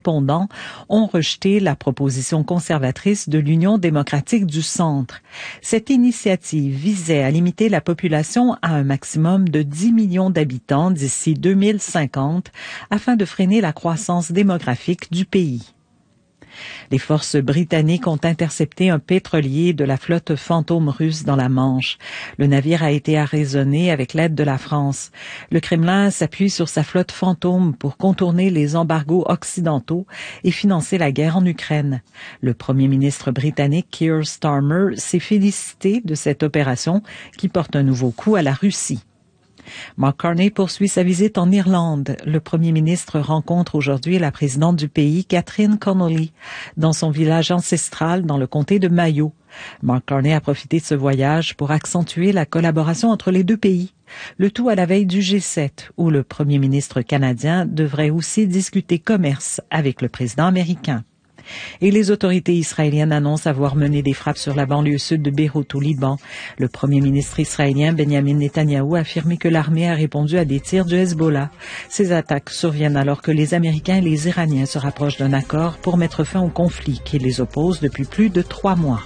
indépendants ont rejeté la proposition conservatrice de l'Union démocratique du Centre. Cette initiative visait à limiter la population à un maximum de 10 millions d'habitants d'ici 2050 afin de freiner la croissance démographique du pays. Les forces britanniques ont intercepté un pétrolier de la flotte fantôme russe dans la Manche. Le navire a été arraisonné avec l'aide de la France. Le Kremlin s'appuie sur sa flotte fantôme pour contourner les embargos occidentaux et financer la guerre en Ukraine. Le premier ministre britannique Keir Starmer s'est félicité de cette opération qui porte un nouveau coup à la Russie. Mark Carney poursuit sa visite en Irlande. Le premier ministre rencontre aujourd'hui la présidente du pays, Catherine Connolly, dans son village ancestral dans le comté de Mayo. Mark Carney a profité de ce voyage pour accentuer la collaboration entre les deux pays. Le tout à la veille du G7, où le premier ministre canadien devrait aussi discuter commerce avec le président américain. Et les autorités israéliennes annoncent avoir mené des frappes sur la banlieue sud de Beyrouth au Liban. Le premier ministre israélien Benjamin Netanyahou a affirmé que l'armée a répondu à des tirs du Hezbollah. Ces attaques surviennent alors que les Américains et les Iraniens se rapprochent d'un accord pour mettre fin au conflit qui les oppose depuis plus de 3 mois.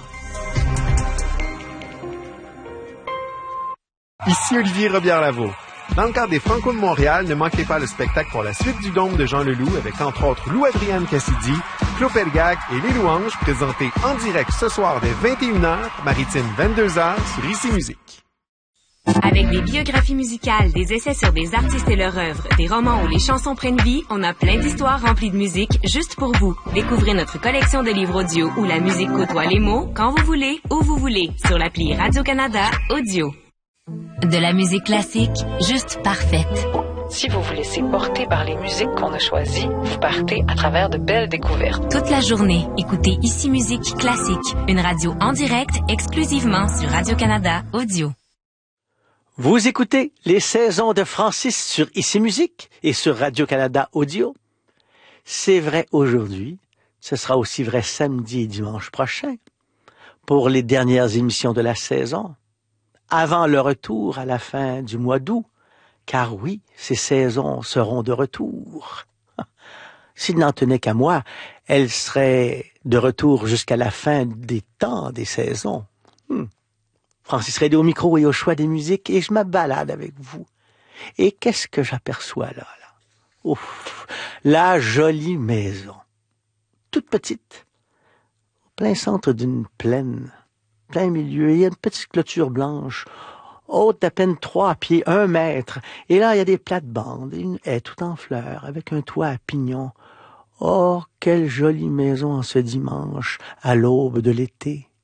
Ici Olivier Robillard-Lavaux. Dans le cadre des Franco de Montréal, ne manquez pas le spectacle pour la suite du Dôme de Jean Leloup avec entre autres Lou-Adrienne Cassidy, Claude Pelgag et Les Louanges, présentés en direct ce soir dès 21h, maritime 22h sur ICI Musique. Avec des biographies musicales, des essais sur des artistes et leur œuvre, des romans où les chansons prennent vie, on a plein d'histoires remplies de musique juste pour vous. Découvrez notre collection de livres audio où la musique côtoie les mots, quand vous voulez, où vous voulez, sur l'appli Radio-Canada Audio. De la musique classique, juste parfaite. Si vous vous laissez porter par les musiques qu'on a choisies, vous partez à travers de belles découvertes. Toute la journée, écoutez ICI Musique Classique, une radio en direct exclusivement sur Radio-Canada Audio. Vous écoutez les saisons de Francis sur ICI Musique et sur Radio-Canada Audio. C'est vrai aujourd'hui, ce sera aussi vrai samedi et dimanche prochain, pour les dernières émissions de la saison, avant le retour à la fin du mois d'août, car oui, ces saisons seront de retour. S'il n'en tenait qu'à moi, elles seraient de retour jusqu'à la fin des temps des saisons. Francis Redé au micro et au choix des musiques, et je me balade avec vous. Et qu'est-ce que j'aperçois là? Ouf, la jolie maison, toute petite, au plein centre d'une plaine, plein milieu, il y a une petite clôture blanche, haute d'à peine 3 pieds, 1 mètre. Et là, il y a des plates-bandes, une haie tout en fleurs, avec un toit à pignons. Oh, quelle jolie maison en ce dimanche, à l'aube de l'été.